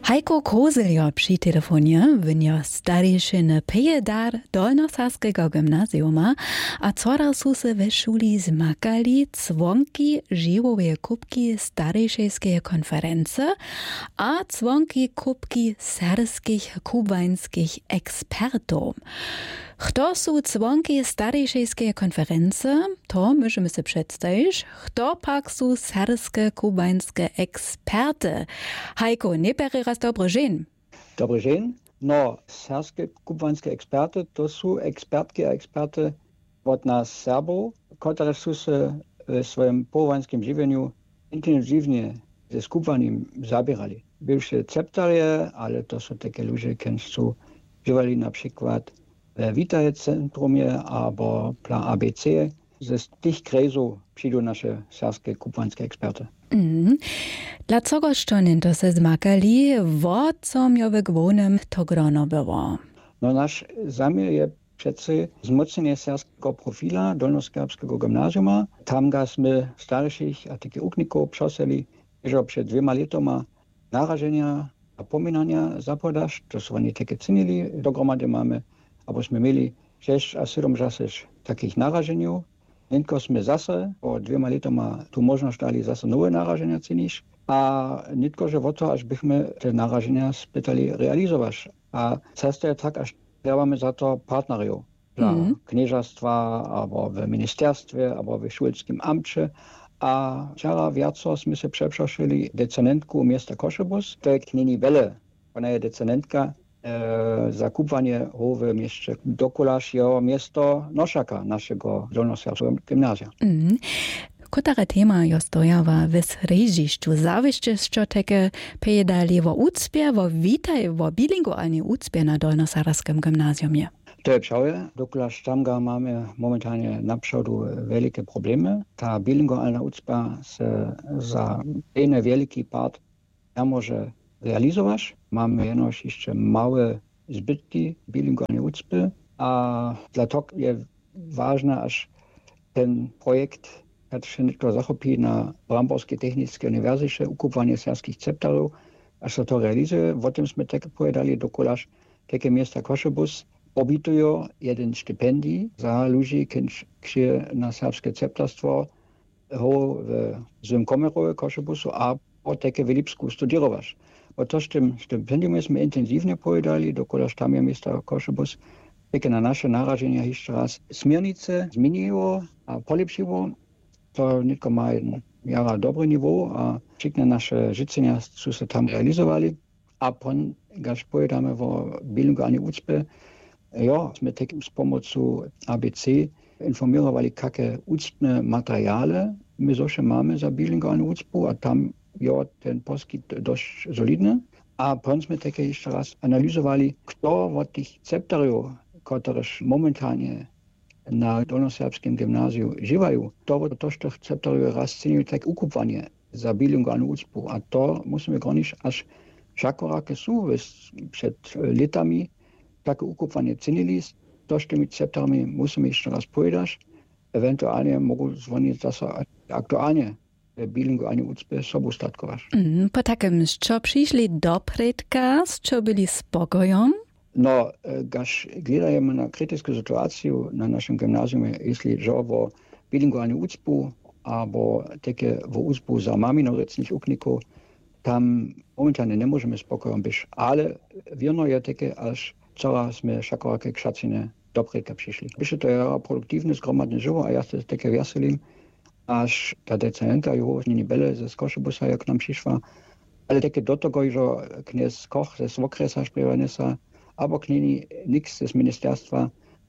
Heiko Kozeljo przy telefonie wynio starejszy pejedar Dolnosaskiego gimnazjuma, a cora su se we szuli zmakali dzwonki żywowe kubki starejszej konference a dzwonki kubki serbskich kubańskich ekspertów. Kto su dzwonki starejszej konference, to możemy sobie przedstawić, kto pak su serbskie kubańskie eksperty. Heiko, nie bere raz dobry dzień. Dobry dzień. No, serbskie kubańskie eksperty to są ekspertki a eksperty od nas Serbów, które są się w swoim połowańskim żywieniu intensywnie ze skupaniem zabierali. Bywsze ceptarie, ale to są takie ludzie, którzy żywali na przykład w Witaj Centrumie albo Plan ABC. Ze tych krajów przyjdą nasze serbskie kubańskie eksperty. Dlaczego to se zmakali, wo co miały gwonem to grono było? No nasz zamiar je przece wzmocnienie serbskiego profila Dolnoserbskiego gimnazjuma. Tam jsme starszych a takich uczniów przesłali, że przed 2 latami narażenia a pominania zapodaż, to są oni takie cenili, dogromady mamy, abyśmy mieli 6 a 7 takich narażeniów. Nienko sme zase po 2 latami tu możność dali zase nowe narażenia cenić, a nitko, że o to, aż byśmy te narażenia spytali realizować. A często jest tak, aż trzebamy za to partnerów dla knieżastwa, albo w ministerstwie, albo w szulskim amcie. A wczoraj wiaco sme się przeprosili decynentku miasta Koszebus, to jest Knini Welle. Ona jest decydentka za kupowanie w mieście dokolaż jego miasto Noszaka, naszego Dolnoserbskiego gimnazja. Kotara tema jo stojawa w srežišću. Zavišće što teke pejedali vo ucpje, vo witaj, vo bilingualni ucpje na Dolnoserbskim gimnazjumie. To je pravje, dokolaž tamga mamy momentalnie na przodu wielkie problemy. Ta bilingualna ucpa se za jeden wielki part nie może realizować. Mamy jenoż jeszcze małe zbytki bilingualnej ucpy, a dla tego jest ważne, aż ten projekt kad się niekto zachopí na Bramborskiej Technicznej Uniwersytecie ukupwanie serbskich ceptarów, aż to realizuje. O tym sme tak povedali dokolaž takie miasta Koszebus obitują jeden stypendii za ludzi, którzy na serbskie ceptarstwo w złym komerowie Koszebusu, a o takie w Lipsku studiować. O to z tym stypendium sme intensywnie povedali, dokolaž tam je miasta Koszebus takie na nasze narażenia jeszcze raz smiernice zmieniło a polepszyło. To nitko ma jeden jara dobry niveau a wszystkie nasze życzenia są się tam realizowali. A pon, gaż pojedamy o bilingualnej ucpie, jo, sme tak z pomocą ABC informowali, jakie ucpne materiale my zosze mamy za bilingualną ucpu, a tam jo, ten poskyt dość solidny. A pon sme takie jeszcze raz analizowali, kto od tych ceptariów, któreż momentalnie na Dolnoserbskim gimnazju żywają, to što ceptariów raz ceniły tak ukupwanie za bilingualną ucpu. A to musimy gronić, aż žakoraké sú před letami také ukupanie cenili, to s tými ceptarmi musíme ešte raz povedať. Eventuálne mogú zvoniť zase aktuálne bilinguálne úcpe sobu statkovať. Po takim, čo prišli do predka, čo byli spokojom? No, gaž gledajeme na kritickú situáciu na našom gymnáziume, jestli že o bilinguálnu úcpu, alebo také o úcpu za maminorecných uknikov, tam momentálne nemôžeme spokojom byť, ale vierno je také, až celá sme šakoraké kšacine do predka prišli. Byše to je produktívne, zgromadne živo a ja sa také veselím, až tá decenenta jeho Knini Welle ze Košebusa, jak nám prišla, ale také do toho, že kniez Koch ze Svokresa šprievané sa, alebo Knini Nix z ministerstva,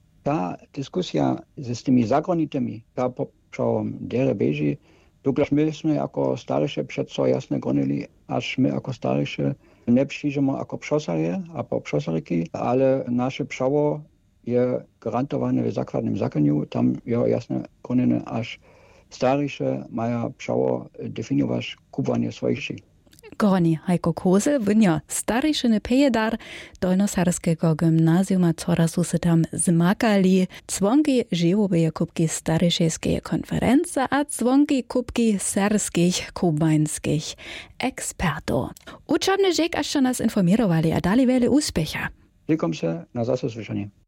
tá diskusia s tými zagranitymi, tá popšavom dere beží, dokąd myśmy jako starsze przeco jasne gonili, aż my jako starsze nie przyjdziemy jako przosarje, albo przosaryki, ale nasze prawo jest gwarantowane w zakładnym zakonie, tam jest jasne gonene, aż starsze mają prawo definiować kupowanie swoich sił. Groni Heiko Kozel, wynja starejszyny pejedar Dolnosarskeho gymnazjuma, cora su se tam zmakali dzwonki živobeje kubki starejšejskeje konference a dzwonki kubki serskich kubańskich ekspertów. Uczobny rzek, aż nas informowali, a dali wiele úspecha. Dziękuję się, na zase słyszenie.